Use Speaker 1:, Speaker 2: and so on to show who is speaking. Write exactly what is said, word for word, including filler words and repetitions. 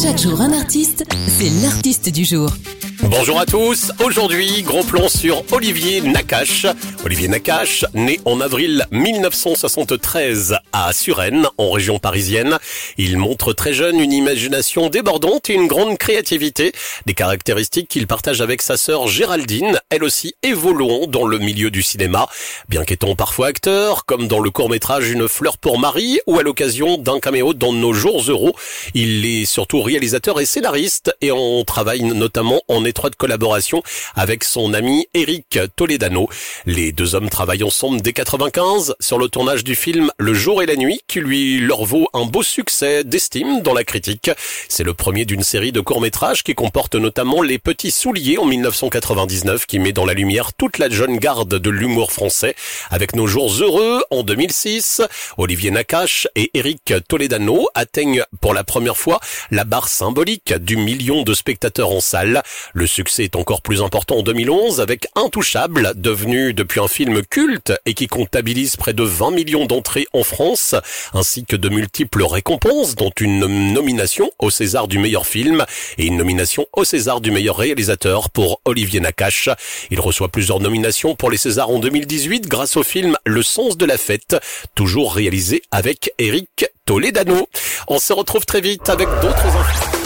Speaker 1: Chaque jour un artiste, c'est l'artiste du jour.
Speaker 2: Bonjour à tous, aujourd'hui gros plan sur Olivier Nakache. Olivier Nakache, né en avril mille neuf cent soixante-treize à Suresnes, en région parisienne. Il montre très jeune une imagination débordante et une grande créativité, des caractéristiques qu'il partage avec sa sœur Géraldine, elle aussi évoluant dans le milieu du cinéma. Bien qu'étant parfois acteur, comme dans le court-métrage Une fleur pour Marie ou à l'occasion d'un caméo dans Nos jours heureux, il est surtout réalisateur et scénariste et on travaille notamment en étroite collaboration avec son ami Éric Toledano. Les deux hommes travaillent ensemble dès quatre-vingt-quinze sur le tournage du film Le jour et la nuit qui lui leur vaut un beau succès d'estime dans la critique. C'est le premier d'une série de courts-métrages qui comporte notamment Les Petits Souliers en mille neuf cent quatre-vingt-dix-neuf qui met dans la lumière toute la jeune garde de l'humour français. Avec Nos jours heureux en deux mille six, Olivier Nakache et Éric Toledano atteignent pour la première fois la barre symbolique du million de spectateurs en salle. Le succès est encore plus important en deux mille onze avec Intouchable, devenu depuis un film culte et qui comptabilise près de vingt millions d'entrées en France, ainsi que de multiples récompenses, dont une nomination au César du meilleur film et une nomination au César du meilleur réalisateur pour Olivier Nakache. Il reçoit plusieurs nominations pour les Césars en deux mille dix-huit grâce au film Le sens de la fête, toujours réalisé avec Éric Toledano. On se retrouve très vite avec d'autres infos.